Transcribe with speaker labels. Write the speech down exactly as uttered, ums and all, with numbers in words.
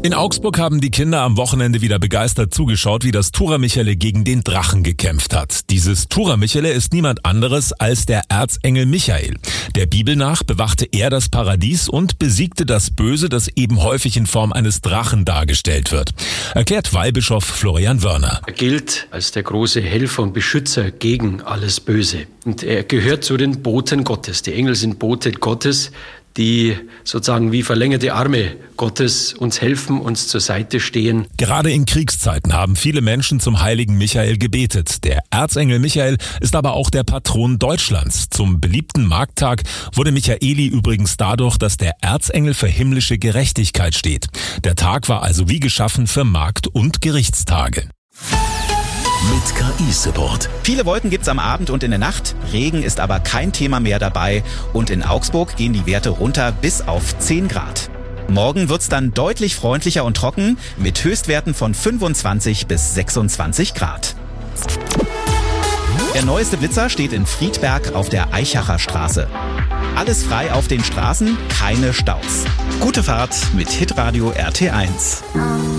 Speaker 1: In Augsburg haben die Kinder am Wochenende wieder begeistert zugeschaut, wie das Thura Michele gegen den Drachen gekämpft hat. Dieses Thura Michele ist niemand anderes als der Erzengel Michael. Der Bibel nach bewachte er das Paradies und besiegte das Böse, das eben häufig in Form eines Drachen dargestellt wird. Erklärt Weihbischof Florian Wörner.
Speaker 2: Er gilt als der große Helfer und Beschützer gegen alles Böse. Und er gehört zu den Boten Gottes. Die Engel sind Bote Gottes, die sozusagen wie verlängerte Arme Gottes uns helfen, uns zur Seite stehen.
Speaker 1: Gerade in Kriegszeiten haben viele Menschen zum heiligen Michael gebetet. Der Erzengel Michael ist aber auch der Patron Deutschlands. Zum beliebten Markttag wurde Michaeli übrigens dadurch, dass der Erzengel für himmlische Gerechtigkeit steht. Der Tag war also wie geschaffen für Markt- und Gerichtstage.
Speaker 3: Mit K I-Support.
Speaker 4: Viele Wolken gibt's am Abend und in der Nacht. Regen ist aber kein Thema mehr dabei. Und in Augsburg gehen die Werte runter bis auf zehn Grad. Morgen wird's dann deutlich freundlicher und trocken mit Höchstwerten von fünfundzwanzig bis sechsundzwanzig Grad. Der neueste Blitzer steht in Friedberg auf der Eichacher Straße. Alles frei auf den Straßen, keine Staus. Gute Fahrt mit Hitradio R T eins.